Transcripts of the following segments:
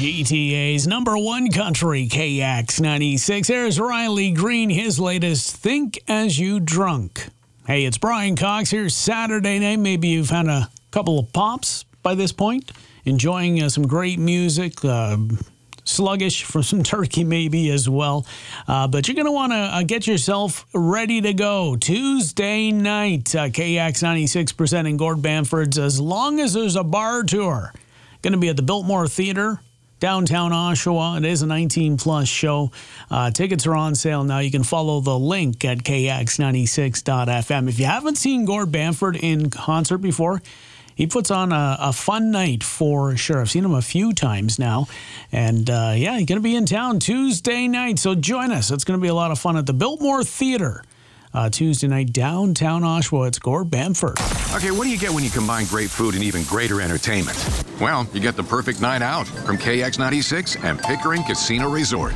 GTA's number one country, KX96. There's Riley Green, his latest, Think As You Drunk. Hey, it's Brian Cox here, Saturday night. Maybe you've had a couple of pops by this point, enjoying some great music, sluggish from some turkey maybe as well. But you're going to want to get yourself ready to go. Tuesday night, KX96 presenting Gord Bamford's As Long As There's a Bar Tour. Going to be at the Biltmore Theatre, downtown Oshawa. It is a 19-plus show. Tickets are on sale now. You can follow the link at kx96.fm. If you haven't seen Gord Bamford in concert before, he puts on a fun night for sure. I've seen him a few times now. And, he's going to be in town Tuesday night. So join us. It's going to be a lot of fun at the Biltmore Theatre. Tuesday night, downtown Oshawa. It's Gord Bamford. Okay, what do you get when you combine great food and even greater entertainment? Well, you get the perfect night out from KX96 and Pickering Casino Resort.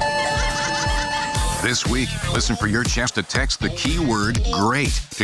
This week, listen for your chance to text the keyword GREAT to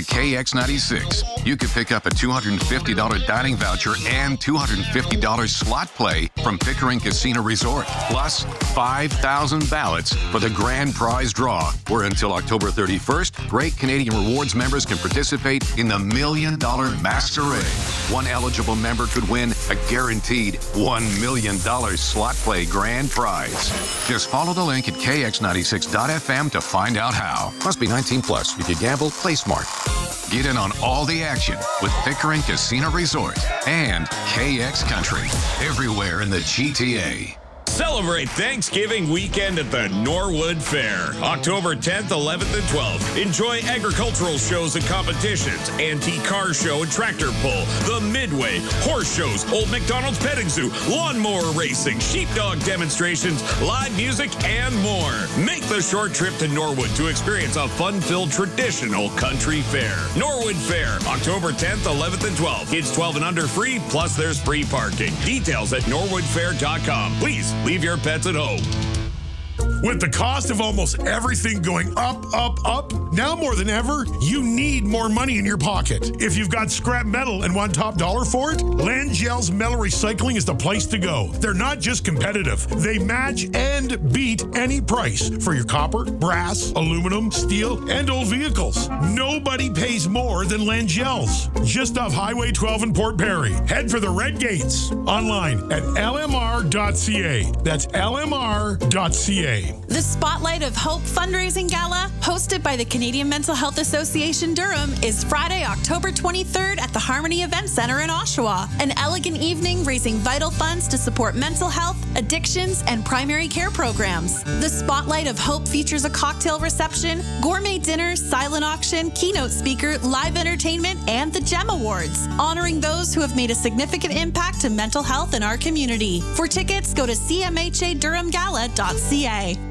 KX96. You could pick up a $250 dining voucher and $250 slot play from Pickering Casino Resort, plus 5,000 ballots for the grand prize draw, where until October 31st, Great Canadian Rewards members can participate in the $1 Million Masquerade. One eligible member could win a guaranteed $1 million slot play grand prize. Just follow the link at kx96.fm to find out how. Must be 19 plus. If you gamble, play smart. Get in on all the action with Pickering Casino Resort and KX Country. Everywhere in the GTA. Celebrate Thanksgiving weekend at the Norwood Fair, October 10th, 11th, and 12th. Enjoy agricultural shows and competitions, antique car show and tractor pull, the Midway, horse shows, Old McDonald's Petting Zoo, lawnmower racing, sheepdog demonstrations, live music, and more. Make the short trip to Norwood to experience a fun-filled traditional country fair. Norwood Fair, October 10th, 11th, and 12th. Kids 12 and under free, plus there's free parking. Details at norwoodfair.com. Please leave your pets at home. With the cost of almost everything going up, now more than ever, you need more money in your pocket. If you've got scrap metal and want top dollar for it, Langell's Metal Recycling is the place to go. They're not just competitive. They match and beat any price for your copper, brass, aluminum, steel, and old vehicles. Nobody pays more than Langell's. Just off Highway 12 in Port Perry. Head for the Red Gates. Online at lmr.ca. That's lmr.ca. The Spotlight of Hope Fundraising Gala, hosted by the Canadian Mental Health Association Durham, is Friday, October 23rd at the Harmony Event Center in Oshawa. An elegant evening raising vital funds to support mental health, addictions, and primary care programs. The Spotlight of Hope features a cocktail reception, gourmet dinner, silent auction, keynote speaker, live entertainment, and the GEM Awards, honoring those who have made a significant impact to mental health in our community. For tickets, go to cmhadurhamgala.ca.